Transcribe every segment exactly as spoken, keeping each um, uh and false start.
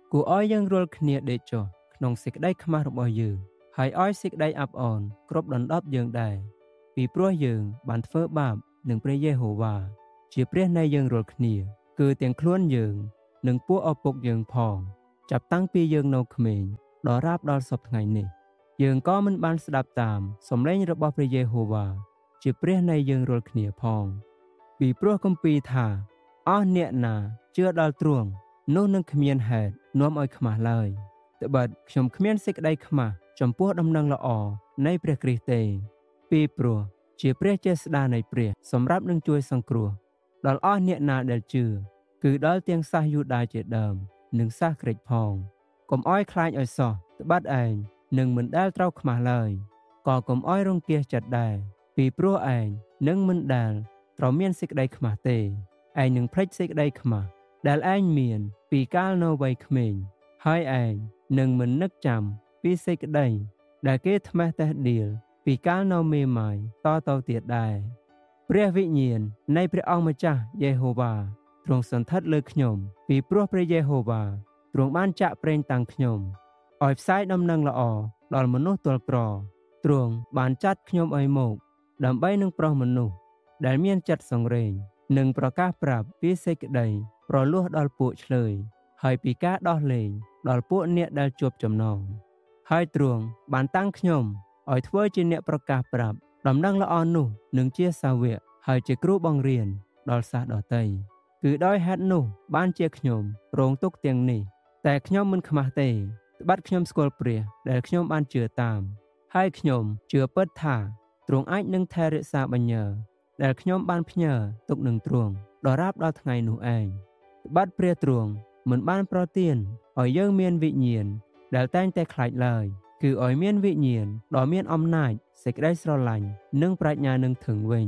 គួរឲ្យយើងរាល់គ្នាដេកចុះក្នុងសេចក្តីខ្មាស់របស់យើងហើយឲ្យសេចក្តីអាប់អរគ្រប់ដណ្ដប់យើងដែរពីព្រោះយើងបានធ្វើបាបនឹងព្រះយេហូវ៉ាជាព្រះនៃយើងរាល់គ្នាគឺទាំងខ្លួនយើងនិងពួកឪពុកយើងផងចាប់តាំងពីយើងនៅក្មេងដល់រាបដល់សពថ្ងៃនេះយើងក៏មិនបានស្ដាប់តាមសំឡេងរបស់ព្រះយេហូវ៉ាជាព្រះនៃយើងរាល់គ្នាផងពីព្រោះគម្ពីរថាអស់អ្នកណាជឿដល់ទ្រង់នោះនឹងគ្មានហេតុនាំឲ្យខ្មាស់ឡើយត្បិតខ្ញុំគ្មានសេចក្តីខ្មាស់ចំពោះដំណឹងល្អនៃព្រះគ្រីស្ទទេពីព្រោះជាព្រះចេស្តានៃព្រះសម្រាប់នឹងជួយសង្គ្រោះដល់អស់អ្នកណាដែលជឿគឺដល់ទាំងសាសយូដាជាដើមនិងសាសក្រិចផងកុំឲ្យខ្លាចឲ្យសោះត្បិតឯងនឹងមិនដែលត្រូវខ្មាស់ឡើយក៏កុំឲ្យរង្គៀសចិត្តដែរពីព្រោះឯងនឹងមិនដែលត្រូវមានសេចក្តីខ្មាស់ទេឯងនឹងភ្លេចសេចក្តីខ្មាស់ដែលឯងមានពីកាលនៅវ័យក្មេងហើយឯងនឹងមិននឹកចាំពីសេចក្តីដែលគេថ្មេះតេះដៀលពីកាលនៅមេម៉ាយតទៅទៀតដែរព្រះវិញ្ញាណនៃព្រះអង្គម្ចាស់យេហូវ៉ាទ្រង់សន្ធិដ្ឋលើខ្ញុំពីព្រោះព្រះយេហូវ៉ាទ្រង់បានចាក់ប្រេងតាំងខ្ញុំឲ្យផ្សាយដំណឹងល្អដល់មនុស្សទល់ក្រទ្រង់បានចាត់ខ្ញុំឲ្យមកដើម្បីនឹងប្រោសមនុស្សដែលមានចិត្តសង្រេងនិងប្រកាសប្រាប់ពីសេចក្តីប្រលោះដល់ពួកឆ្លើយហើយពីការដោះលែងដល់ពួកអ្នកដែលជាប់ចំណងហើយទ្រង់បានតាំងខ្ញុំឲ្យធ្វើជាអ្នកប្រកាសប្រាប់ដំណឹងល្អនោះនឹងជាសាវកហើយជាគ្រូបង្រៀនដល់សាសដទៃគឺដោយហេតុនោះបានជាខ្ញុំរងទុក្ខទាំងនេះតែខ្ញុំមិនខ្មាស់ទេត្បិតខ្ញុំស្គាល់ព្រះដែលខ្ញុំបានជឿតាមហើយខ្ញុំជឿពិតថាទ្រង់អាចនឹងថែរក្សាបញ្ញើដែលខ្ញុំបានផ្ញើទុកនឹងទ្រង់ដល់រាបដល់ថ្ងៃនោះឯងត្បិតព្រះទ្រង់មិនបានប្រទានឲ្យយើងមានវិញ្ញាណដែលតែងតែខ្លាចឡើយគឺឲ្យមានវិញ្ញាណដ៏មានអំណាចសេចក្តីស្រឡាញ់និងប្រាជ្ញានឹងធឹងវិញ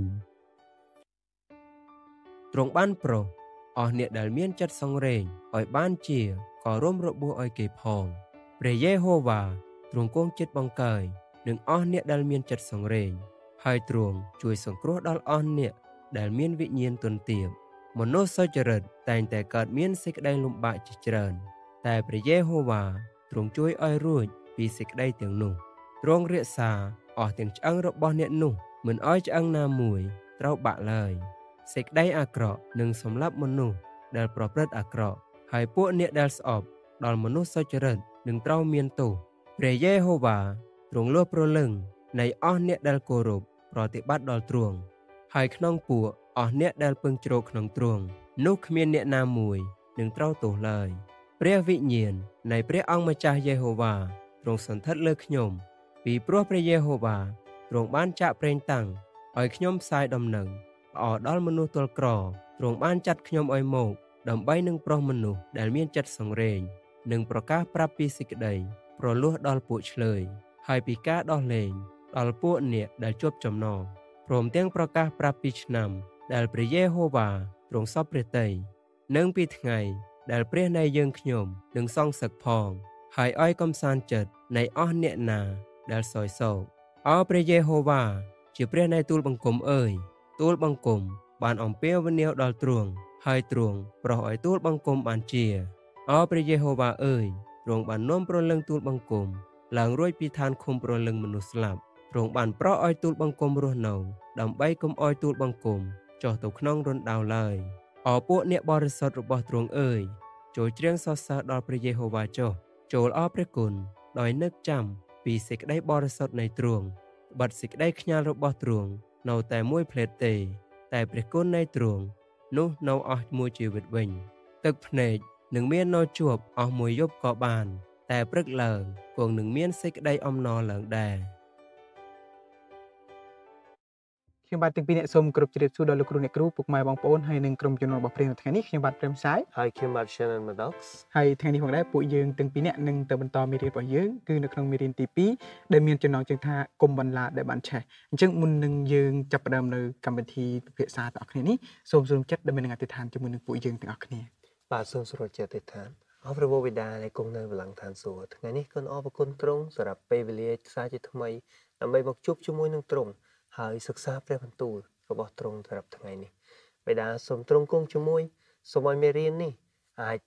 ទ្រង់បានប្រោសអស់អ្នកដែលមានចិត្តសង្រេងឲ្យបានជាក៏រួមរបួសឲ្យគេផងព្រះយេហូវ៉ាទ្រង់គង់ចិត្តបង្កើយនឹងអស់អ្នកដែលមានចិត្តសង្រេងហើយទ្រង់ជួយសង្គ្រោះដល់អស់អ្នកដែលមានវិញ្ញាណទន់ទាបមនុស្សសុចរិតតែងតែកើតមានសេចក្តីលំបាកជាច្រើនតែព្រះយេហូវ៉ាទ្រង់ជួយឲ្យរួចពីសេចក្តីទាំងនោះទ្រង់រក្សាអស់ទាំងឆ្អឹងរបស់អ្នកនោះមិនឲ្យឆ្អឹងណាមួយត្រូវបាក់ឡើយសេចក្តីអាក្រក់នឹងសម្លាប់មនុស្សដែលប្រព្រឹត្តអាក្រក់ហើយពួកអ្នកដែលស្អប់ដល់មនុស្សសុចរិតនឹងត្រូវមានទោសព្រះយេហូវ៉ាទ្រង់លួសព្រលឹងនៃអស់អ្នកដែលគោរពប្រតិបត្តិដល់ទ្រង់ហើយក្នុងពួកអស់អ្នកដែលពឹងជ្រកក្នុងទ្រង់នោះគ្មានអ្នកណាមួយនឹងត្រូវទោសឡើយព្រះវិញ្ញាណនៃព្រះអង្គម្ចាស់យេហូវ៉ាទ្រង់សន្ធិដ្ឋលើខ្ញុំពីព្រោះព្រះយេហូវ៉ាទ្រង់បានចាក់ប្រេងតាំងឲ្យខ្ញុំផ្សាយដំណឹងល្អដល់មនុស្សទល់ក្រទ្រង់បានចាត់ខ្ញុំឲ្យមកដើម្បីនឹងប្រោសមនុស្សដែលមានចិត្តសង្រេងនិងប្រកាសប្រាប់ពីសេចក្តីប្រលោះដល់ពួកឆ្លើយហើយពីការដោះលែងដល់ពួកអ្នកដែលជាប់ចំណងព្រមទាំងប្រកាសប្រាប់ពីឆ្នាំដែលព្រះយេហូវ៉ាទ្រង់សពព្រះតីនិងពីថ្ងៃដែលព្រះនៃយើងខ្ញុំនឹងសងសឹកផងហើយឲ្យកំសាន្តចិត្តនៃអស់អ្នកណាដែលសោយសោកអោព្រះយេហូវ៉ាជាព្រះនៃទូលបង្គំអើយទូលបង្គំបានអំពាវនាវដល់ទ្រង់ហើយទ្រង់ប្រោសឲ្យទូលបង្គំបានជាអោព្រះយេហូវ៉ាអើយទ្រង់បាននាំព្រលឹងទូលបង្គំឡើងរួចពីឋានឃុំព្រលឹងមនុស្សស្លាប់ទ្រង់បានប្រោសឲ្យទូលបង្គំរស់នៅដើម្បីកុំឲ្យទូលបង្គំចុះទៅក្នុងរណ្ដៅឡើយអោពួកអ្នកបរិសុទ្ធរបស់ទ្រង់អើយចូលច្រៀងសរសើរដល់ព្រះយេហូវ៉ាចុះចូលអរព្រះគុណដោយនឹកចាំពីសេចក្តីបរិសុទ្ធនៃទ្រង់បិទសេចក្តីខ្ញាល់របស់ទ្រង់នៅតែមួយផ្លេតទេតែព្រះគុណនៃទ្រង់នោះនៅអស់មួយជីវិតវិញទឹកភ្នែកនឹងមាននៅជួបអស់មួយយប់ក៏បានតែព្រឹកឡើងគង់នឹងមានសេចក្តីអំណរឡើងដែរខ្ញុំបាទទាំងពីរអ្នកសូមគោរពជ្រាបសួរដល់លោកគ្រូអ្នកគ្រូពុកម៉ែបងប្អូនហើយនិងក្រុមជំនុំរបស់ព្រះនៅថ្ងៃនេះខ្ញុំបាទព្រមសាយហើយខ្ញុំបាទ Shannon Maddox ហើយថ្ងៃនេះផងដែរពួកយើងទាំងពីរអ្នកនឹងទៅបន្តមេរៀនរបស់យើងគឺនៅក្នុងមេរៀនទីពីរដែលមានចំណងជើងថាគុំបន្លាដែលបានឆេះអញ្ចឹងមុននឹងយើងចាប់ផ្ដើមនៅកម្មវិធីពិភាក្សាទាំងអស់គ្នានេះសូមសូមចិត្តដើម្បីនឹងអធិដ្ឋានជាមួយនឹងពួកយើងទាំងអស់គ្នាបាទសូមស្រួលចិត្តអធិដ្ឋានអរព្រះវរបិតាដែលគង់នៅបល្ល័ង្កឋានសួគ៌ថ្ងៃនេះគុណអរគុណទ្រង់សម្រាប់ពេលវេលាខ្សែជាថ្មីដើម្បីមកជួបជាមួយនឹងទ្រង់ហើយសិក្សាព្រះបន្ទូលរបស់ទ្រង់សម្រាប់ថ្ងៃនេះបិតាសូមទ្រង់គង់ជាមួយសូមឲ្យមេរៀននេះអាច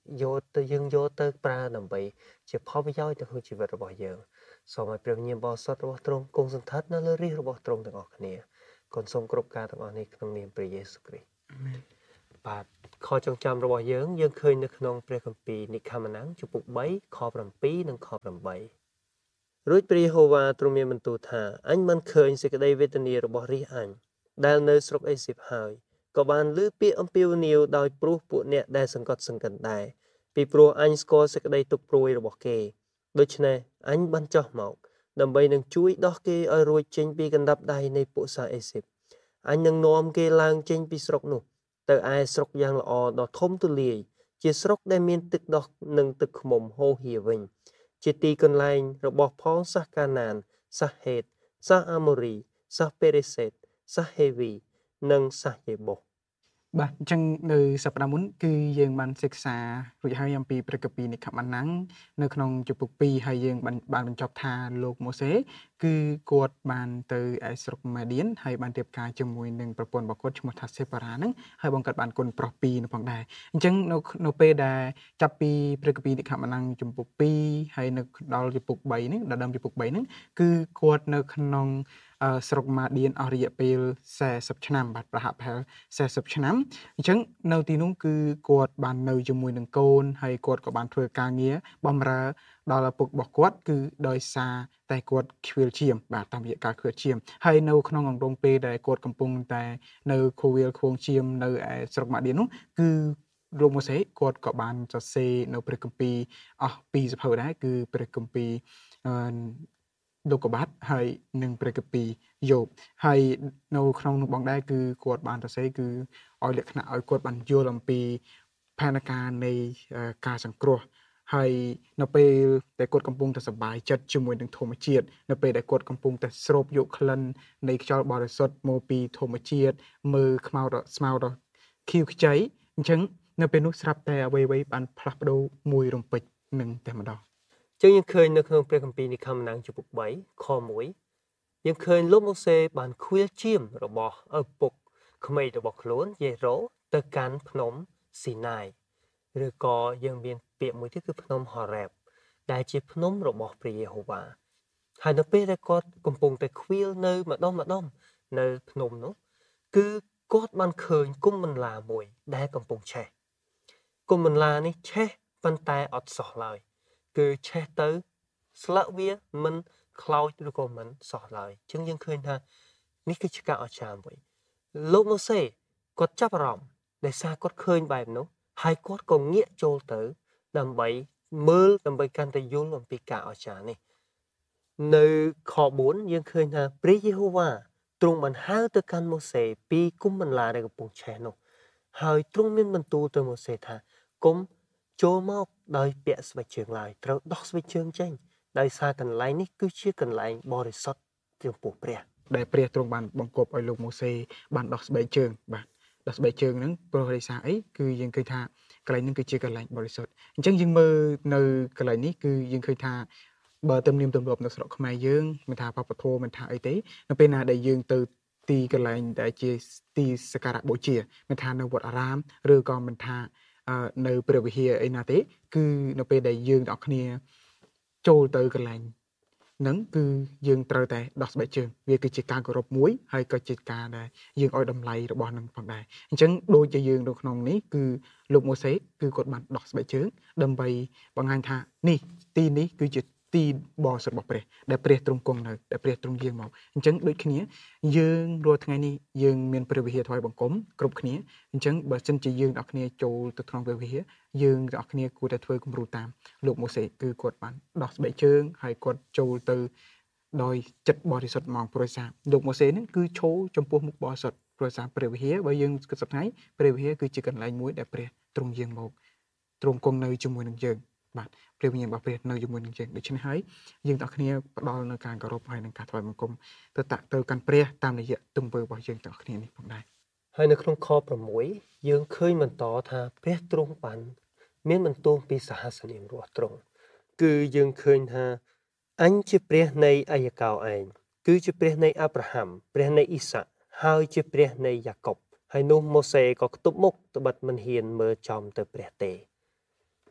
យកទៅយើងយកទៅប្រើដើម្បីជាផលប្រយោជន៍ទៅក្នុងជីវិតរបស់យើងសូមឲ្យព្រះវិញ្ញាណបរិសុទ្ធរបស់ទ្រង់គង់សង្ថិតនៅលើរាជរបស់ទ្រង់ទាំងអស់គ្នាគុណសូមគ្រប់ការទាំងអស់នេះក្នុងនាមព្រះយេស៊ូវគ្រីស្ទអាមែនបាទខចងចាំរបស់យើងយើងឃើញនៅក្នុងព្រះគម្ពីរនិក្ខមណាំងជំពូកបីខ7និងខ8រួចព្រះយេហូវ៉ាទ្រង់មានបន្ទូលថាអញមិនឃើញសេចក្តីវេទនារបស់រាជអញដែលនៅស្រុកអេស៊ីបហើយក៏បានឮពាក្យអំពាវនាវដោយព្រោះពួកអ្នកដែលសង្កត់សង្កិនដែរពីព្រោះអញស្គាល់សេចក្តីទុក្ខព្រួយរបស់គេដូច្នេះអញបានចុះមកដើម្បីនឹងជួយដោះគេឲ្យរួចចេញពីកណ្ដាប់ដៃនៃពួកសាអេស៊ីបអញនឹងនាំគេឡើងចេញពីស្រុកនោះទៅឯស្រុកយ៉ាងល្អដ៏ធំទូលាយជាស្រុកដែលមានទឹកដោះនិងទឹកឃ្មុំហូរហៀវិញជាទីកន្លែងរបស់ផងសាសកាណានសាសហេតសាសអាម៉ូរីសាសពេរេសេតសាសហេវីនិងសាសយេបុសបាទអញ្ចឹងនៅសប្តាហ៍មុនគឺយើងបានសិក្សារួចហើយអំពីព្រះគម្ពីរនិក្ខមណាំងនៅក្នុងជំពូកពីរហើយយើងបានបានបញ្ចប់ថាលោកម៉ូសេគឺគាត់បានទៅឯស្រុកម៉ាឌៀនហើយបានរៀបការជាមួយនឹងប្រពន្ធរបស់គាត់ឈ្មោះថាសេប៉ារ៉ាហ្នឹងហើយបង្កើតបានកូនប្រុសពីរនៅផងដែរអញ្ចឹងនៅនៅពេលដែលចាប់ពីព្រះគម្ពីរនិក្ខមណាំងជំពូកពីរហើយនៅដល់ជំពូកបីហ្នឹងដល់ដើមជំពូកបីហ្នឹងគឺគាត់នៅក្នុងស្រុកម៉ាឌៀនអស់រយៈពេល40ឆ្នាំបាទប្រហាក់ប្រហែល40ឆ្នាំអញ្ចឹងនៅទីនោះគឺគាត់បាននៅជាមួយនឹងកូនហើយគាត់ក៏បានធ្វើការងារបម្រើដល់ឪពុករបស់គាត់គឺដោយសារតែគាត់ខ្វៀលឈាមបាទតាមរយៈការខ្វៀលឈាមហើយនៅក្នុងអំឡុងពេលដែលគាត់កំពុងតែនៅខ្វៀលខ្វងឈាមនៅឯស្រុកម៉ាឌៀននោះគឺលោកម៉ូសេគាត់ក៏បានសរសេរនៅព្រះគម្ពីរអស់ពីរសៀវភៅដែរគឺព្រះគម្ពីរអឺលោកកបាត់ហើយនឹងព្រះគម្ពីរយោបហើយនៅក្នុងនោះបងដែរគឺគាត់បានសរសេរគឺឲ្យលក្ខណៈឲ្យគាត់បានយល់អំពីផែនការនៃការសង្គ្រោះហើយនៅពេលដែលគាត់កំពុងតែសប្បាយចិត្តជាមួយនឹងធម្មជាតិនៅពេលដែលគាត់កំពុងតែស្រូបយកក្លិននៃខ្យល់បរិសុទ្ធមកពីធម្មជាតិមើលខ្មៅស្មៅដ៏ខៀវខ្ចីអញ្ចឹងនៅពេលនោះស្រាប់តែអ្វីៗបានផ្លាស់ប្ដូរមួយរំពេចនឹងតែម្ដងចឹងយើងឃើញនៅក្នុងព្រះគម្ពីរនិក្ខមណាំងជំពូកបីខមួយយើងឃើញលោកម៉ូសេបានខ្វៀលឈាមរបស់ឪពុកក្មេករបស់ខ្លួនយេរ៉ូទៅកាន់ភ្នំស៊ីណាយឬក៏យើងមានពាក្យមួយទៀតគឺភ្នំហូរ៉េបដែលជាភ្នំរបស់ព្រះយេហូវ៉ាហើយនៅពេលដែលគាត់កំពុងតែខ្វៀលនៅម្ដុំម្ដុំនៅភ្នំនោះគឺគាត់បានឃើញគុំបន្លាមួយដែលកំពុងឆេះគុំបន្លានេះឆេះប៉ុន្តែអត់សោះឡើយគឺឆេះទៅស្លឹកវាមិនខ្លោចឬក៏មិនសោះឡើយអញ្ចឹងយើងឃើញថានេះគឺជាការអស្ចារ្យមួយលោកម៉ូសេគាត់ចាប់អារម្មណ៍ដោយសារគាត់ឃើញបែបនោះហើយគាត់ក៏ងាកចូលទៅដើម្បីមើលដើម្បីកាន់តែយល់អំពីការអស្ចារ្យនេះនៅខបួនយើងឃើញថាព្រះយេហូវ៉ាទ្រង់បានហៅទៅកាន់ម៉ូសេពីគុំបន្លាដែលកំពុងឆេះនោះហើយទ្រង់មានបន្ទូលទៅម៉ូសេថាគុំចូលមកដោយពាក់ស្បែកជើងឡើយត្រូវដោះស្បែកជើងចេញដោយសារកន្លែងនេះគឺជាកន្លែងបរិសុទ្ធចំពោះព្រះដែលព្រះទ្រង់បានបង្គាប់ឲ្យលោកម៉ូសេបានដោះស្បែកជើងបាទដោះស្បែកជើងហ្នឹងព្រោះដោយសារអីគឺយើងឃើញថាកន្លែងហ្នឹងគឺជាកន្លែងបរិសុទ្ធអញ្ចឹងយើងមើលនៅកន្លែងនេះគឺយើងឃើញថាបើទំនៀមទម្លាប់នៅស្រុកខ្មែរយើងមិនថាវប្បធម៌មិនថាអីទេនៅពេលណាដែលយើងទៅទីកន្លែងដែលជាទីសក្ការៈបូជាមិនថានៅវត្តអារាមឬក៏មិនថានៅព្រះវិហារអីណាទេគឺនៅពេលដែលយើងទាំងអស់គ្នាចូលទៅកន្លែងហ្នឹងគឺយើងត្រូវតែដោះស្បែកជើងវាគឺជាការគោរពមួយហើយក៏ជាការដែលយើងឲ្យតម្លៃរបស់នឹងផងដែរអញ្ចឹងដូចជាយើងនៅក្នុងនេះគឺលោកម៉ូសេគឺគាត់បានដោះស្បែកជើងដើម្បីបង្ហាញថានេះទីនេះគឺជាទីបរិសុទ្ធរបស់ព្រះដែលព្រះទ្រង់គង់នៅដែលព្រះទ្រង់យាងមកអញ្ចឹងដូចគ្នាយើងរាល់ថ្ងៃនេះយើងមានព្រះវិហារថ្វាយបង្គំគ្រប់គ្នាអញ្ចឹងបើសិនជាយើងទាំងគ្នាចូលទៅក្នុងព្រះវិហារយើងទាំងគ្នាគួរតែធ្វើគំរូតាមលោកម៉ូសេគឺគាត់បានដោះស្បែកជើងហើយគាត់ចូលទៅដោយចិត្តបរិសុទ្ធមកព្រោះសារលោកម៉ូសេនឹងគឺឈរចំពោះមុខបរិសុទ្ធព្រោះសារព្រះវិហារបើយើងគិតសប្តាហ៍ព្រះវិហារគឺជាកន្លែងមួយដែលព្រះទ្រង់យាងមកទ្រង់គង់នៅជាមួយនឹងយើងបាទព្រះវិញ្ញាណរបស់ព្រះនៅជាមួយនឹងយើងដូច្នេះហើយយើងទាំងគ្នាផ្ដល់នៅការគោរពហើយនឹងការថ្វាយបង្គំទៅតាក់ទៅកាន់ព្រះតាមរយៈទង្វើរបស់យើងទាំងគ្នានេះផងដែរហើយនៅក្នុងខ6យើងឃើញបន្តថាព្រះទ្រង់បានមានបន្ទូលពីសហសនាមរបស់ទ្រង់គឺយើងឃើញថាអញជាព្រះនៃអាយកោឯងគឺជាព្រះនៃអាប់រ៉ាហាំព្រះនៃអ៊ីសាក់ហើយជាព្រះនៃយ៉ាកុបហើយនោះម៉ូសេក៏ខ្ទប់មុខត្បិតមិនហ៊ានមើលចំទៅព្រះទេ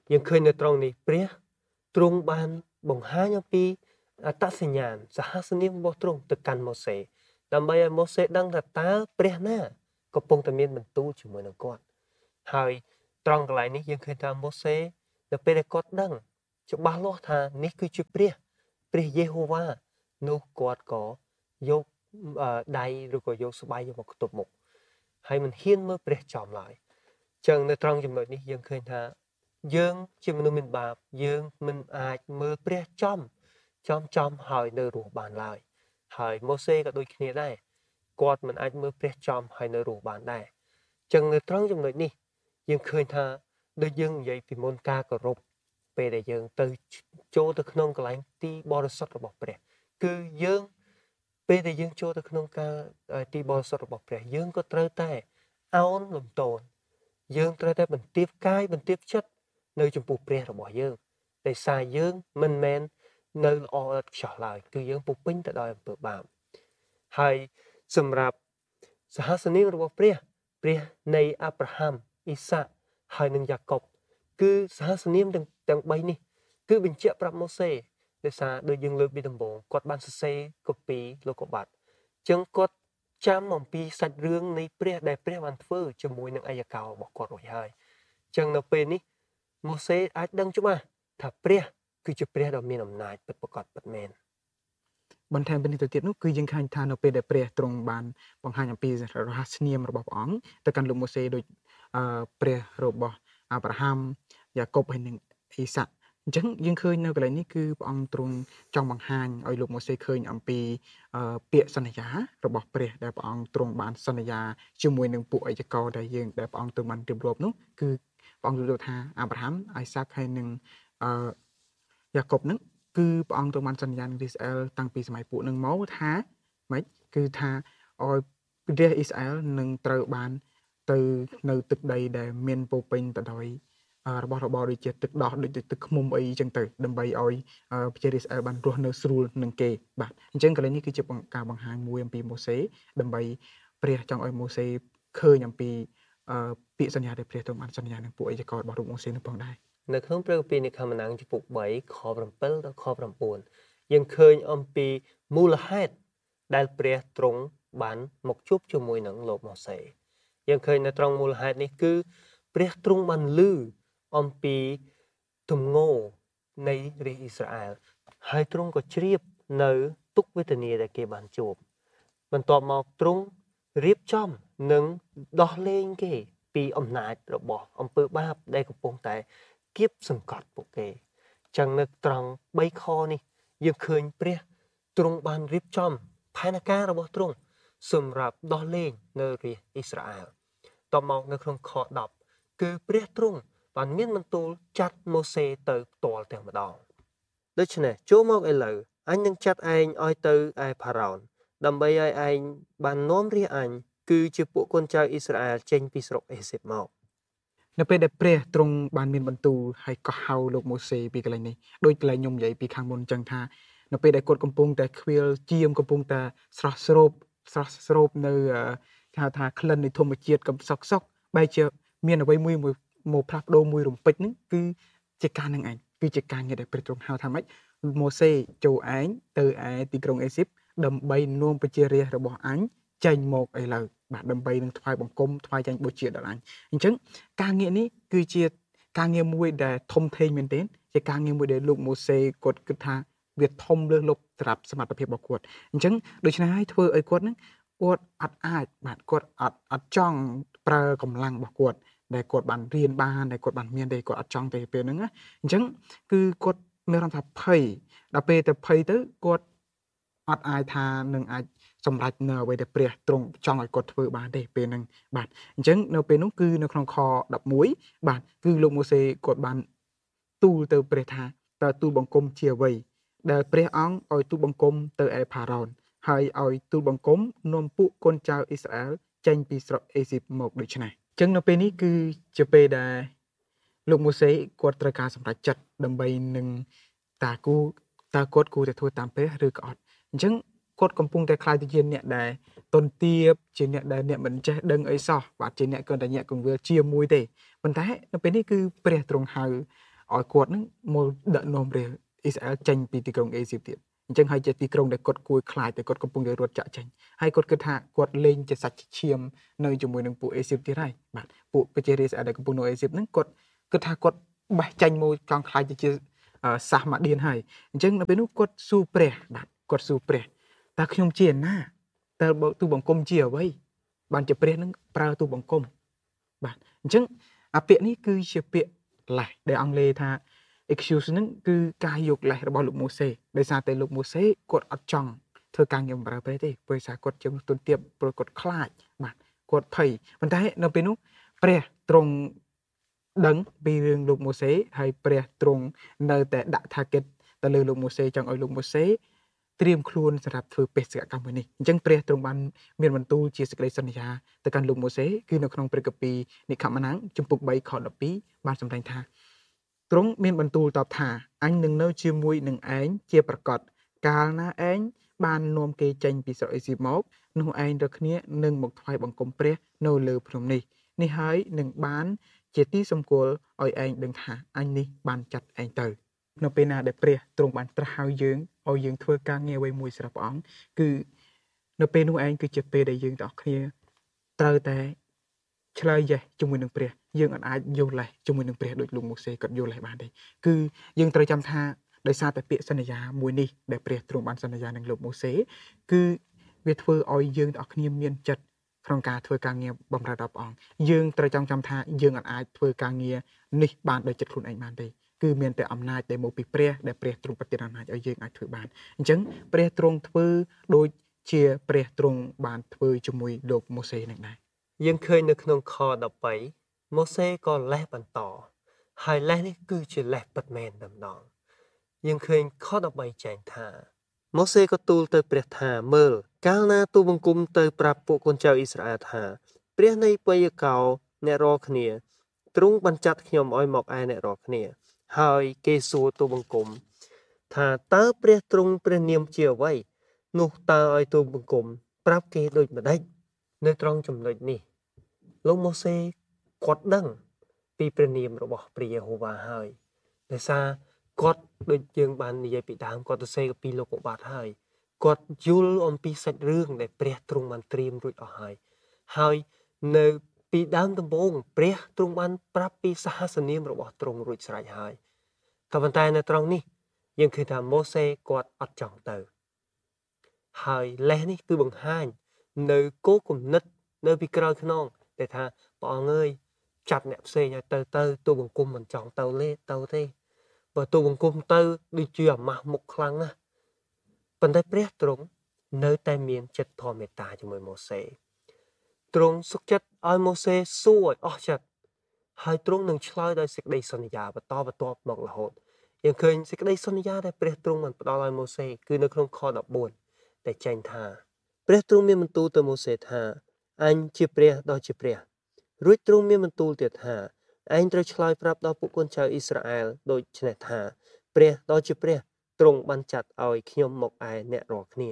យើងឃើញនៅត្រង់នេះព្រះទ្រង់បានបង្ហាញអំពីអត្តសញ្ញាណសហសនាមរបស់ទ្រង់ទៅកាន់ម៉ូសេដើម្បីឲ្យម៉ូសេដឹងថាតើព្រះណាកំពុងតែមានបន្ទូលជាមួយនឹងគាត់ហើយត្រង់កន្លែងនេះយើងឃើញថាម៉ូសេនៅពេលដែលគាត់ដឹងច្បាស់លាស់ថានេះគឺជាព្រះព្រះយេហូវ៉ានោះគាត់ក៏យកដៃឬក៏យកស្បៃយកមកខ្ទប់មុខហើយមិនហ៊ានមើលព្រះចំឡើយចឹងនៅត្រង់ចំណុចនេះយើងឃើញថាយើងជាមនុស្សមានបាបយើងមិនអាចមើលព្រះចំចំចំហើយនៅរស់បានឡើយហើយម៉ូសេក៏ដូចគ្នាដែរគាត់មិនអាចមើលព្រះចំហើយនៅរស់បានដែរចឹងនៅត្រង់ចំណុចនេះយើងឃើញថាដូចយើងនិយាយពីមុនការគោរពពេលដែលយើងទៅចូលទៅក្នុងកន្លែងទីបរិសុទ្ធរបស់ព្រះគឺយើងពេលដែលយើងចូលទៅក្នុងការទីបរិសុទ្ធរបស់ព្រះយើងក៏ត្រូវតែអោនលំទោនយើងត្រូវតែបន្ទាបកាយបន្ទាបចិត្តនៅចំពោះព្រះរបស់យើងដោយសារយើងមិនមែននៅល្អឥតខ្ចោះឡើយគឺយើងពុះពេញទៅដោយអំពើបាបហើយសម្រាប់សហសនារបស់ព្រះព្រះនៃអាប់រ៉ាហាំអ៊ីសាក់ហើយនិងយ៉ាកុបគឺសហសនាទាំងទាំង3នេះគឺបញ្ជាក់ប្រាប់ម៉ូសេដោយសារដូចយើងលើកពីដំបូងគាត់បានសរសេរកូពីលោកុបាទអញ្ចឹងគាត់ចាំអំពីសាច់រឿងនៃព្រះដែលព្រះបានធ្វើជាមួយនឹងអាយកោរបស់គាត់រួចហើយអញ្ចឹងនៅពេលនេះម៉ូសេអាចដឹងច្បាស់ថាព្រះគឺជាព្រះដ៏មានអំណាចពិតប្រាកដពិតមែនបន្ថែមពីនេះទៅទៀតនោះគឺយើងឃើញថានៅពេលដែលព្រះទ្រង់បានបង្ហាញអំពីរហស្សនាមរបស់ព្រះអង្គទៅកាន់លោកម៉ូសេដូចអឺព្រះរបស់អាប់រ៉ាហាំយ៉ាកុបហើយនិងអ៊ីសាក់អញ្ចឹងយើងឃើញនៅកន្លែងនេះគឺព្រះអង្គទ្រង់ចង់បង្ហាញឲ្យលោកម៉ូសេឃើញអំពីពាក្យសន្យារបស់ព្រះដែលព្រះអង្គទ្រង់បានសន្យាជាមួយនឹងពួកអាយកោដែលយើងដែលព្រះអង្គទ្រង់បានរៀបរាប់នោះគឺព្រះអង្គរៀបថាអាប់រ៉ាហាំអ៊ីសាក់ហើយនិងអឺយ៉ាកុបហ្នឹងគឺព្រះអង្គទ្រង់បានសន្យានឹងអ៊ីស្រាអែលតាំងពីសម័យពួកនឹងមកថាម៉េចគឺថាឲ្យព្រះអ៊ីស្រាអែលនឹងត្រូវបានទៅនៅទឹកដីដែលមានពោពេញទៅដោយរបស់របរដូចជាទឹកដោះដូចទឹកឃ្មុំអីចឹងទៅដើម្បីឲ្យប្រជាអ៊ីស្រាអែលបានរស់នៅស្រួលនឹងគេបាទអញ្ចឹងកន្លែងនេះគឺជាការបង្ហាញមួយអំពីម៉ូសេដើម្បីព្រះចង់ឲ្យម៉ូសេឃើញអំពីពាក្យសន្យាដែលព្រះទ្រង់បានសន្យានឹងពួកអាយកោរបស់រូបម៉ូសេនឹងផងដែរនៅក្នុងព្រះគម្ពីរនៃខមណាំងចំពុក3ខ7ដល់ខ9យើងឃើញអំពីមូលហេតុដែលព្រះទ្រង់បានមកជួបជាមួយនឹងលោកម៉ូសេយើងឃើញនៅត្រង់មូលហេតុនេះគឺព្រះទ្រង់បានឮអំពីទំងោនៃរាជអ៊ីស្រាអែលហើយទ្រង់ក៏ជ្រាបនៅទុក្ខវេទនាដែលគេបានជួបបន្ទាប់មកទ្រង់រៀបចំនិងដោះលែងគេពីអំណាចរបស់អំពើបាបដែលកំពុងតែគៀបសង្កត់ពួកគេចឹងនៅត្រង់3ខនេះយើងឃើញព្រះទ្រង់បានរៀបចំផែនការរបស់ទ្រង់សម្រាប់ដោះលែងនៅរាជអ៊ីស្រាអែលតមកនៅក្នុងខ10គឺព្រះទ្រង់បានមានបន្ទូលចាត់ម៉ូសេទៅផ្ទាល់តែម្ដងដូច្នេះចូលមកឥឡូវអញនឹងចាត់ឯងឲ្យទៅឯផារ៉ោនដើម្បីឲ្យឯងបាននាំរាជអញគឺជាពួកកូនចៅអ៊ីស្រាអែលចេញពីស្រុកអេស៊ីបមកនៅពេលដែលព្រះទ្រង់បានមានបន្ទូលហើយក៏ហៅលោកម៉ូសេពីកន្លែងនេះដូចកន្លែងខ្ញុំនិយាយពីខាងមុនអញ្ចឹងថានៅពេលដែលគាត់កំពុងតែខ្វៀលជាមកំពុងតែស្រស់ស្រូបស្រស់ស្រូបនៅគេហៅថាក្លិននៃធម្មជាតិកំសក់សក់បែរជាមានអ្វីមួយមកផ្លាស់ប្ដូរមួយរំពេចហ្នឹងគឺជាការនឹងឯងគឺជាការងារដែលព្រះទ្រង់ហៅថាម៉េចម៉ូសេចូលឯងទៅឯទីក្រុងអេស៊ីបដើម្បីនាំប្រជារាស្ត្ររបស់អញចេញមកឥឡូវបាទដើម្បីនឹងថ្វាយបង្គំថ្វាយចាញ់បូជាដល់អញអញ្ចឹងការងារនេះគឺជាការងារមួយដែលធំធេងមែនទែនជាការងារមួយដែលលោកម៉ូសេគាត់គិតថាវាធំលើសលប់សម្រាប់សមត្ថភាពរបស់គាត់អញ្ចឹងដូច្នេះហើយធ្វើឲ្យគាត់នឹងគាត់អត់អាចបាទគាត់អត់អត់ចង់ប្រើកម្លាំងរបស់គាត់ដែលគាត់បានរៀនបានដែលគាត់បានមានទេគាត់អត់ចង់ទេពេលហ្នឹងណាអញ្ចឹងគឺគាត់មានអារម្មណ៍ថាភ័យដល់ពេលទៅភ័យទៅគាត់អត់អាចថានឹងអាចសម្រេចនៅអ្វីដែលព្រះទ្រង់ចង់ឲ្យគាត់ធ្វើបានទេពេលហ្នឹងបាទអញ្ចឹងនៅពេលនោះគឺនៅក្នុងខ11បាទគឺលោកម៉ូសេគាត់បានទូលទៅព្រះថាតើទូលបង្គំជាអ្វីដែលព្រះអង្គឲ្យទូលបង្គំទៅឯផារ៉ោនហើយឲ្យទូលបង្គំនាំពួកកូនចៅអ៊ីស្រាអែលចេញពីស្រុកអេស៊ីបមកដូច្នេះអញ្ចឹងនៅពេលនេះគឺជាពេលដែលលោកម៉ូសេគាត់ត្រូវការសម្រេចចិត្តដើម្បីនឹងតើគូតើគាត់គួរតែធ្វើតាមព្រះឬក៏អត់អញ្ចឹងគាត់កំពុងតែខ្លាចទៅជាអ្នកដែលទន់ទាបជាអ្នកដែលអ្នកមិនចេះដឹងអីសោះបាទជាអ្នកគ្រាន់តែញាក់កង្វៀលជាមួយទេប៉ុន្តែនៅពេលនេះគឺព្រះទ្រង់ហៅឲ្យគាត់នឹងមកដឹកនាំព្រះអ៊ីស្រាអែលចេញពីទីក្រុងអេស៊ីបទៀតអញ្ចឹងហើយជាទីក្រុងដែលគាត់គួរខ្លាចតែគាត់កំពុងតែរត់ចាក់ចេញហើយគាត់គិតថាគាត់លេងជាសាច់ឈាមនៅជាមួយនឹងពួកអេស៊ីបទៀតហើយបាទពួកប្រជារាស្ត្រអ៊ីស្រាអែលដែលកំពុងនៅអេស៊ីបហ្នឹងគាត់គិតថាគាត់បេះចេញមកចង់ខ្លាចទៅជាសាសម៉ាឌៀនហើយអញ្ចឹងនៅពេលនោះគាត់សួរព្រះបាទគាត់សួរព្រះតើខ្ញុំជាណាតើទូបង្គំជាអ្វីបានជាព្រះនឹងប្រើទូបង្គំបាទអញ្ចឹងអាពាក្យនេះគឺជាពាក្យលេះដែលអង់គ្លេសថា excuse ហ្នឹងគឺការយកលេសរបស់លោកម៉ូសេដោយសារតែលោកម៉ូសេគាត់អត់ចង់ធ្វើការងារបម្រើព្រះទេព្រោះសារគាត់ជាទុនទាបព្រោះគាត់ខ្លាចបាទគាត់ភ័យប៉ុន្តែនៅពេលនោះព្រះទ្រង់ដឹងពីរឿងលោកម៉ូសេហើយព្រះទ្រង់នៅតែដាក់ target ទៅលើលោកម៉ូសេចង់ឲ្យលោកម៉ូសេត្រៀមខ្លួនសម្រាប់ធ្វើបេសកកម្មមួយនេះអញ្ចឹងព្រះទ្រង់បានមានបន្ទូលជាសេចក្តីសន្យាទៅកាន់លោកម៉ូសេគឺនៅក្នុងព្រះគម្ពីរនិខម៉ានាំងជំពូក3ខដប់ពីរបានសម្ដែងថាទ្រង់មានបន្ទូលតបថាអញនឹងនៅជាមួយនឹងឯងជាប្រកបកាលណាឯងបាននាំគេចេញពីស្រុកអេស៊ីបមកនោះឯងរកគ្នានឹងមកថ្វាយបង្គំព្រះនៅលើភ្នំនេះនេះហើយនឹងបានជាទីសម្គាល់ឲ្យឯងដឹងថាអញនេះបានចាត់ឯងទៅនៅពេលណាដែលព្រះទ្រង់បានត្រាស់ឲ្យយើងឲ្យយើងធ្វើការងារអ្វីមួយសម្រាប់ព្រះអង្គគឺនៅពេលនោះឯងគឺជាពេលដែលយើងទាំងអស់គ្នាត្រូវតែឆ្លើយយេសជាមួយនឹងព្រះយើងអាចយល់លេសជាមួយនឹងព្រះដូចលោកម៉ូសេគាត់យល់លេសបានទេគឺយើងត្រូវចាំថាដោយសារតែពាក្យសន្យាមួយនេះដែលព្រះទ្រង់បានសន្យានឹងលោកម៉ូសេគឺវាធ្វើឲ្យយើងទាំងអស់គ្នាមានចិត្តក្នុងការធ្វើការងារបម្រើដល់ព្រះអង្គយើងត្រូវចងចាំថាយើងអាចធ្វើការងារនេះបានដោយចិត្តខ្លួនឯងបានទេគឺមានតែអំណាចដែលមកពីព្រះដែលព្រះទ្រង់ប្រទានអំណាចឲ្យយើងអាចធ្វើបានអញ្ចឹងព្រះទ្រង់ធ្វើដូចជាព្រះទ្រង់បានធ្វើជាមួយលោកម៉ូសេនឹងដែរយើងឃើញនៅក្នុងខដប់បីម៉ូសេក៏លេះបន្តហើយលេះនេះគឺជាលេះពិតមែនតែម្ដងយើងឃើញខដប់បីចែងថាម៉ូសេក៏ទូលទៅព្រះថាមើលកាលណាទូបង្គំទៅប្រាប់ពួកកូនចៅអ៊ីស្រាអែលថាព្រះនៃបុយកោអ្នករាល់គ្នាទ្រង់បញ្ចាត់ខ្ញុំឲ្យមកឯអ្នករាល់គ្នាហើយគេសួរទូបង្គំថាតើព្រះទ្រង់ព្រះនាមជាអ្វីនោះតើឲ្យទូបង្គំប្រាប់គេដូចម្ដេចនៅត្រង់ចំណុចនេះលោកម៉ូសេគាត់ដឹងពីព្រះនាមរបស់ព្រះយេហូវ៉ាហើយដោយសារគាត់ដូចយើងបាននិយាយពីដើមគាត់ទៅសេពីលោកឧបាតហើយគាត់យល់អំពីសាច់រឿងដែលព្រះទ្រង់បានត្រៀមរួចអស់ហើយហើយនៅពីដើមដំបូងព្រះទ្រង់បានប្រាប់ពីសាសនាមរបស់ទ្រង់រួចស្រេចហើយក៏ប៉ុន្តែនៅត្រង់នេះយើងឃើញថាម៉ូសេគាត់អត់ចង់ទៅហើយលេសនេះគឺបង្ហាញនៅគោលគំនិតនៅពីក្រោយខ្នងដែលថាព្រះអង្គអើយចាត់អ្នកផ្សេងឲ្យទៅទៅទូបង្គំមិនចង់ទៅលេទៅទេបើទូបង្គំទៅដូចជាអាម៉ាស់មុខខ្លាំងណាស់ប៉ុន្តែព្រះទ្រង់នៅតែមានចិត្តធម៌មេត្តាជាមួយម៉ូសេទ្រង់សុខចិត្តឲ្យម៉ូសេសួរឲ្យអស់ចិត្តហើយទ្រង់នឹងឆ្លើយដោយសេចក្តីសន្យាបន្តបន្ទាប់មករហូតយើងឃើញសេចក្តីសន្យាដែលព្រះទ្រង់បានផ្ដល់ឲ្យម៉ូសេគឺនៅក្នុងខដប់បួនដែលចែងថាព្រះទ្រង់មានបន្ទូលទៅម៉ូសេថាអញជាព្រះដ៏ជាព្រះរួចទ្រង់មានបន្ទូលទៀតថាឯងត្រូវឆ្លើយប្រាប់ដល់ពួកកូនចៅអ៊ីស្រាអែលដូចនេះថាព្រះដ៏ជាព្រះទ្រង់បានចាត់ឲ្យខ្ញុំមកឯអ្នករាល់គ្នា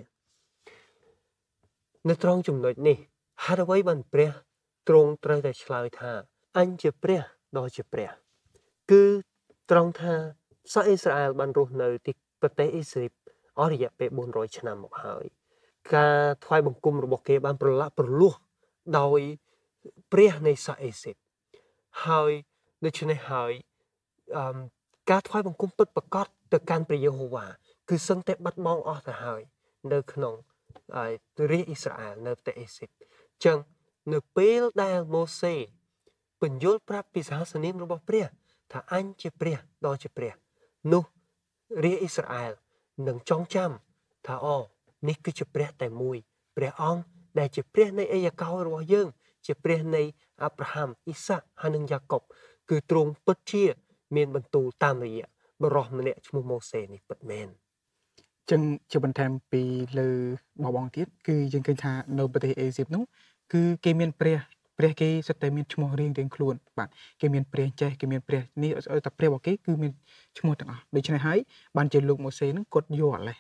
នៅត្រង់ចំណុចនេះហេតុអ្វីបានព្រះទ្រង់ត្រូវតែឆ្លើយថាអញជាព្រះដ៏ជាព្រះគឺត្រង់ថាសាសអ៊ីស្រាអែលបានរស់នៅទីប្រទេសអ៊ីស្រាអែលអស់រយៈពេលបួនរយឆ្នាំមកហើយការថ្វាយបង្គំរបស់គេបានប្រឡាក់ប្រលួសដោយព្រះនៃសាសអេស៊ីបហើយដូច្នេះហើយអឺការថ្វាយបង្គំពិតប្រាកដទៅកាន់ព្រះយេហូវ៉ាគឺសឹងតែបាត់បង់អស់ទៅហើយនៅក្នុងរាជអ៊ីស្រាអែលនៅប្រទេសអេស៊ីបចឹងនៅពេលដែលម៉ូសេបញ្យល់ប្រាប់ពីសាសនារបស់ព្រះថាអញជាព្រះដ៏ជាព្រះនោះរាជអ៊ីស្រាអែលនឹងចងចាំថាអូនេះគឺជាព្រះតែមួយព្រះអង្គដែលជាព្រះនៃអេយ៉ាកោរបស់យើងជាព្រះនៃអាប់រ៉ាហាំអ៊ីសាក់ហើយនិងយ៉ាកុបគឺទ្រង់ពិតជាមានបន្ទូលតាមរយៈបរិសម្នាក់ឈ្មោះម៉ូសេនេះពិតមែនចឹងជាបន្ថែមពីលើបបងទៀតគឺយើងឃើញថានៅប្រទេសអេស៊ីបនោះគឺគេមានព្រះព្រះគេសិតតែមានឈ្មោះរៀងរៀងខ្លួនបាទគេមានព្រះចេះគេមានព្រះនេះឲ្យតែព្រះរបស់គេគឺមានឈ្មោះទាំងអស់ដូច្នេះហើយបានជាលោកម៉ូសេនឹងគាត់យកអាលេសហ្នឹង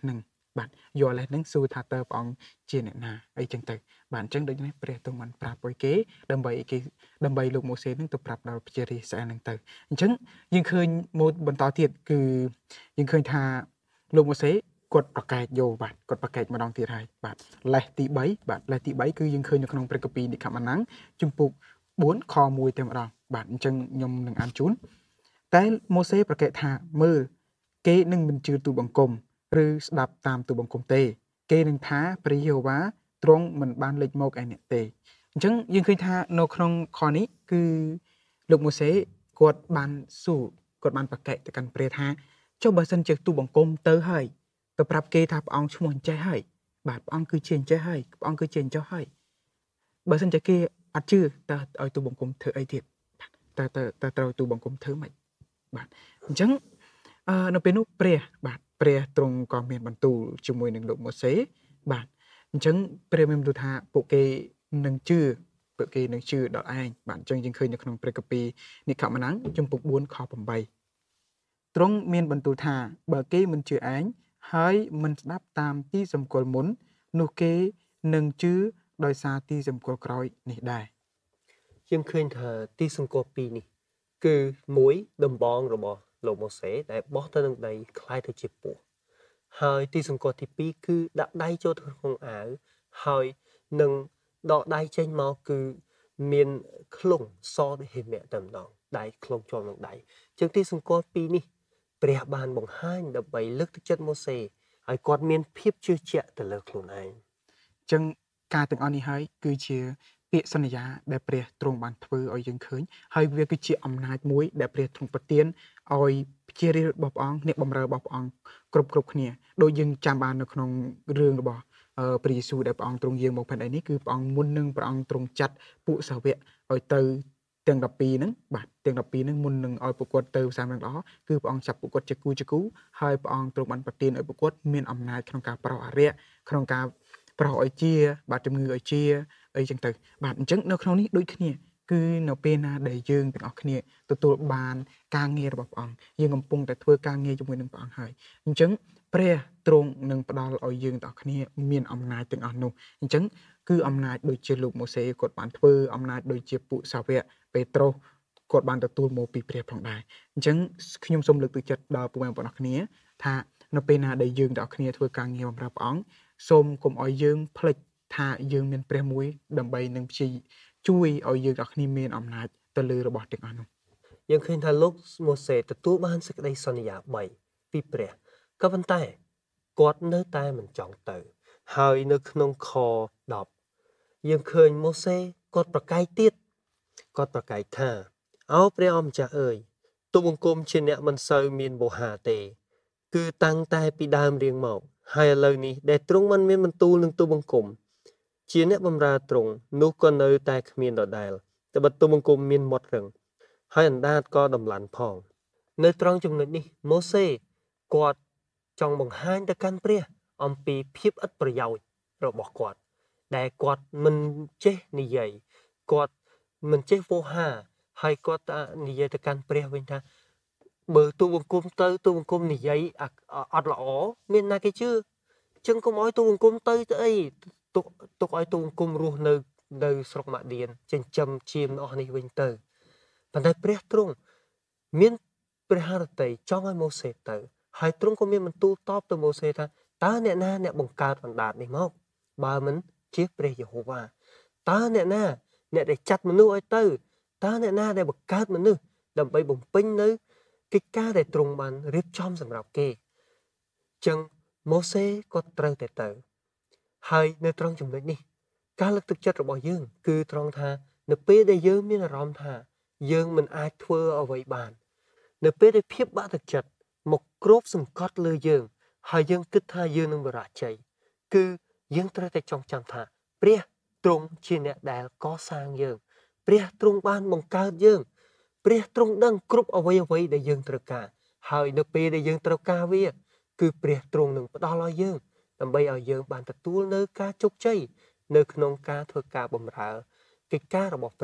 បាទយកលេសហ្នឹងសួរថាតើព្រះអង្គជាអ្នកណាអីចឹងទៅបាទអញ្ចឹងដូចនេះព្រះទ្រង់បានប្រាប់ឲ្យគេដើម្បីគេដើម្បីលោកម៉ូសេហ្នឹងទៅប្រាប់ដល់ប្រជារាស្ត្រស្អែហ្នឹងទៅអញ្ចឹងយើងឃើញមកបន្តទៀតគឺយើងឃើញថាលោកម៉ូសេគាត់ប្រកែកយកបាទគាត់ប្រកែកម្ដងទៀតហើយបាទលេសទី3បាទលេសទី3គឺយើងឃើញនៅក្នុងព្រះគម្ពីរនិខមណាំងជំពូក4ខ1តែម្ដងបាទអញ្ចឹងខ្ញុំនឹងអានជូនតែម៉ូសេប្រកែកថាមើលគេនឹងមិនជឿទូបង្គំឬស្ដាប់តាមទូបង្គំទេគេនឹងថាព្រះយេហូវ៉ាទ្រង់មិនបានលេចមកឯអ្នកទេអញ្ចឹងយើងឃើញថានៅក្នុងខនេះគឺលោកម៉ូសេគាត់បានសួរគាត់បានប្រកែកទៅកាន់ព្រះថាចុះបើសិនជាទូបង្គំទៅហើយទៅប្រាប់គេថាព្រះអង្គឈ្មោះអញ្ចេះហើយបាទព្រះអង្គគឺជាអញ្ចេះហើយព្រះអង្គគឺជាអញ្ចោះហើយបើសិនជាគេអត់ជឿតើឲ្យទូបង្គំធ្វើអីទៀតតើតើតើត្រូវទូបង្គំធ្វើម៉េចបាទអញ្ចឹងអឺនៅពេលនោះព្រះបាទព្រះទ្រង់ក៏មានបន្ទូលជាមួយនឹងលោកម៉ូសេបាទអញ្ចឹងព្រះមានបន្ទូលថាពួកគេនឹងជឿពួកគេនឹងជឿដល់ឯងបាទអញ្ចឹងយើងឃើញនៅក្នុងព្រះគម្ពីរនិខមណាំងជំពូក4ខ8ទ្រង់មានបន្ទូលថាបើគេមិនជឿឯងហើយមិនស្ដាប់តាមទីសម្គាល់មុននោះគេនឹងជឿដោយសារទីសម្គាល់ក្រោយនេះដែរយើងឃើញថាទីសម្គាល់ពីរនេះគឺមួយដំបងរបស់លោកម៉ូសេដែលបោះទៅនឹងដីคล้ายទៅជាពស់ហើយទីសម្គាល់ទីពីរគឺដាក់ដៃចូលទៅក្នុងអាវហើយនឹងដកដៃចេញមកគឺមានខ្លងសដូចហេមៈតែម្ដងដៃខ្លងជាប់នឹងដៃជាងទីសម្គាល់ពីរនេះព្រះបានបង្ហាញដើម្បីលើកទឹកចិត្តម៉ូសេឲ្យគាត់មានភាពជឿជាក់ទៅលើខ្លួនឯងអញ្ចឹងការទាំងអស់នេះហើយគឺជាពាក្យសន្យាដែលព្រះទ្រង់បានធ្វើឲ្យយើងឃើញហើយវាគឺជាអំណាចមួយដែលព្រះទ្រង់ប្រទានឲ្យជារាជរបស់ព្រះអង្គអ្នកបម្រើរបស់ព្រះអង្គគ្រប់គ្រប់គ្នាដោយយើងចាំបាននៅក្នុងរឿងរបស់ព្រះយេស៊ូវដែលព្រះអង្គទ្រង់យាងមកផែនដីនេះគឺព្រះអង្គមុននឹងព្រះអង្គទ្រង់ចាត់ពួកសាវកឲ្យទៅទាំងដប់ពីរហ្នឹងបាទទាំងដប់ពីរហ្នឹងមុននឹងឲ្យពួកគាត់ទៅសាមនឹងល្អគឺព្រះអង្គចាប់ពួកគាត់ជាគូជាគូហើយព្រះអង្គទ្រង់បានប្រទានឲ្យពួកគាត់មានអំណាចក្នុងការប្រោសអារក្សក្នុងការប្រោសឲ្យជាបាទជំងឺឲ្យជាអីចឹងទៅបាទអញ្ចឹងនៅក្នុងនេះដូចគ្នាគឺនៅពេលណាដែលយើងទាំងអស់គ្នាទទួលបានការងាររបស់ព្រះអង្គយើងកំពុងតែធ្វើការងារជាមួយនឹងព្រះអង្គហើយអញ្ចឹងព្រះទ្រង់នឹងផ្ដល់ឲ្យយើងទាំងអស់គ្នាមានអំណាចទាំងអស់នោះអញ្ចឹងគឺអំណាចដូចជាលោកម៉ូសេគាត់បានធ្វើអំណាចដូចជាពួកសាវកពេត្រុសគាត់បានទទួលមកពីព្រះផងដែរអញ្ចឹងខ្ញុំសូមលើកទឹកចិត្តដល់ពុកម៉ែបងប្អូនគ្នាថានៅពេលណាដែលយើងទាំងអស់គ្នាធ្វើការងារបម្រើព្រះអង្គសូមកុំឲ្យយើងភ្លេចថាយើងមានព្រះមួយដើម្បីនឹងព្យាជួយឲ្យយើងទាំងគ្នាមានអំណាចទៅលើរបស់ទាំងអស់នោះយើងឃើញថាលោកម៉ូសេទទួលបានសេចក្តីសន្យាបីពីព្រះក៏ប៉ុន្តែគាត់នៅតែមិនចង់ទៅហើយនៅក្នុងខដប់យើងឃើញម៉ូសេគាត់ប្រកែកទៀតគាត់ប្រកែកថាអោព្រះអម្ចាស់អើយទូបង្គំជាអ្នកមិនសូវមានវោហារទេគឺតាំងតែពីដើមរៀងមកហើយឥឡូវនេះដែលទ្រង់មិនមានបន្ទូលនឹងទូបង្គំជាអ្នកបម្រើទ្រង់នោះក៏នៅតែគ្មានដដែលតែបើទូបង្គំមានមាត់រឹងហើយអណ្ដាតក៏ដំឡាន់ផងនៅត្រង់ចំណុចនេះម៉ូសេគាត់ចង់បង្ហាញទៅកាន់ព្រះអំពីភាពឥតប្រយោជន៍របស់គាត់ដែលគាត់មិនចេះនិយាយគាត់មិនចេះវោហារហើយគាត់និយាយទៅកាន់ព្រះវិញថាបើទូបង្គំទៅទូបង្គំនិយាយអត់ល្អមានណាគេជឿចឹងកុំឲ្យទូបង្គំទៅទៅអីទុកទុកឲ្យទូបង្គំរស់នៅនៅស្រុកម៉ាឌៀនចិញ្ចឹមជៀមអស់នេះវិញទៅប៉ុន្តែព្រះទ្រង់មានព្រះハរតីចង់ឲ្យម៉ូសេទៅហើយទ្រង់ក៏មានបន្ទូលតបទៅម៉ូសេថាតើអ្នកណាអ្នកបង្កើតអណ្ដាតនេះមកបើមិនជាព្រះយេហូវ៉ាតើអ្នកណាអ្នកដែលចាត់មនុស្សឲ្យទៅតើអ្នកណាដែលបង្កើតមនុស្សដើម្បីបំពេញនៅកិច្ចការដែលទ្រង់បានរៀបចំសម្រាប់គេចឹងម៉ូសេក៏ត្រូវតែទៅហើយនៅត្រង់ចំណុចនេះការលើកទឹកចិត្តរបស់យើងគឺត្រង់ថានៅពេលដែលយើងមានអារម្មណ៍ថាយើងមិនអាចធ្វើអ្វីបាននៅពេលដែលភាពបាក់ទឹកចិត្តមកគ្របសង្កត់លើយើងហើយយើងគិតថាយើងនឹងបរាជ័យគឺយើងត្រូវតែចងចាំថាព្រះទ្រង់ជាអ្នកដែលកសាងយើងព្រះទ្រង់បានបង្កើតយើងព្រះទ្រង់ដឹងគ្រប់អ្វីអ្វីដែលយើងត្រូវការហើយនៅពេលដែលយើងត្រូវការវាគឺព្រះទ្រង់នឹងផ្ដល់ឲ្យយើងដើម្បីឲ្យយើងបានទទួលនៅការជោគជ័យនៅក្នុងការធ្វើការបម្រើកិច្ចការរបស់ព្រះ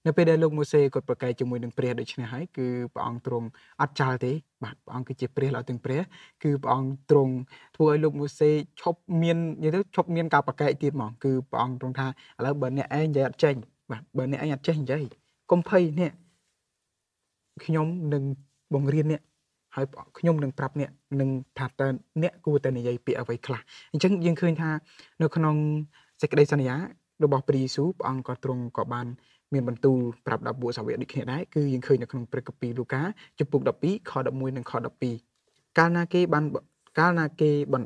នៅពេលដែលលោកម៉ូសេគាត់ប្រកែកជាមួយនឹងព្រះដូច្នេះហើយគឺព្រះអង្គទ្រង់អត់ចោលទេបាទព្រះអង្គគឺជាព្រះល្អទាំងព្រះគឺព្រះអង្គទ្រង់ធ្វើឲ្យលោកម៉ូសេឈប់មាននិយាយទៅឈប់មានការប្រកែកទៀតហ្មងគឺព្រះអង្គទ្រង់ថាឥឡូវបើអ្នកឯងនិយាយអត់ចេញបាទបើអ្នកឯងអត់ចេះនិយាយកុំភ័យនេះខ្ញុំនឹងបង្រៀនអ្នកហើយខ្ញុំនឹងប្រាប់អ្នកនឹងថាតើអ្នកគួរតែនិយាយពាក្យអ្វីខ្លះអញ្ចឹងយើងឃើញថានៅក្នុងសេចក្តីសន្យារបស់ព្រះយេស៊ូវព្រះអង្គក៏ទ្រង់ក៏បានមានបន្ទូលប្រាប់ដល់ពួកសាវកដូចគ្នាដែរគឺយើងឃើញនៅក្នុងព្រះគម្ពីរលូកាជំពូកដប់ពីរខដប់មួយនិងខដប់ពីរកាលណាគេបានកាលណាគេ